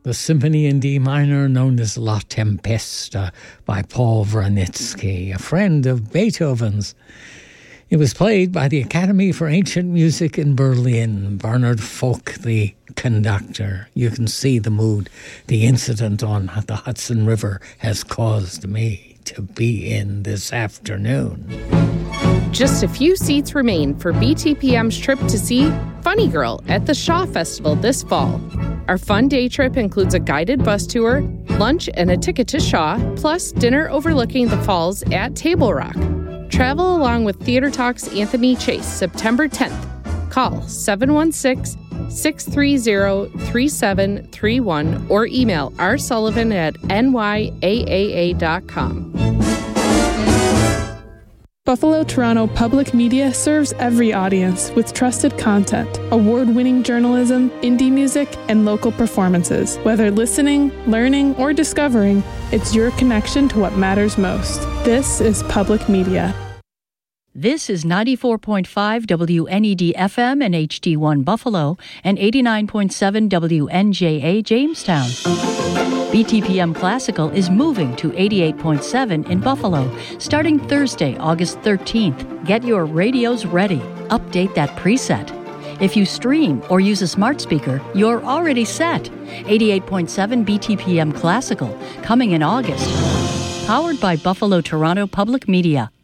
the symphony in D minor known as La Tempesta by Paul Wranitzky, a friend of Beethoven's. It was played by the Academy for Ancient Music in Berlin. Bernard Folk, the conductor. You can see the mood the incident on the Hudson River has caused me to be in this afternoon. Just a few seats remain for BTPM's trip to see Funny Girl at the Shaw Festival this fall. Our fun day trip includes a guided bus tour, lunch, and a ticket to Shaw, plus dinner overlooking the falls at Table Rock. Travel along with Theater Talk's Anthony Chase, September 10th. Call 716-630-3731 or email rsullivan@nyaaa.com. Buffalo Toronto Public Media serves every audience with trusted content, award-winning journalism, indie music, and local performances. Whether listening, learning, or discovering, it's your connection to what matters most. This is Public Media. This is 94.5 WNED FM and HD1 Buffalo and 89.7 WNJA Jamestown. BTPM Classical is moving to 88.7 in Buffalo starting Thursday, August 13th. Get your radios ready. Update that preset. If you stream or use a smart speaker, you're already set. 88.7 BTPM Classical coming in August. Powered by Buffalo Toronto Public Media.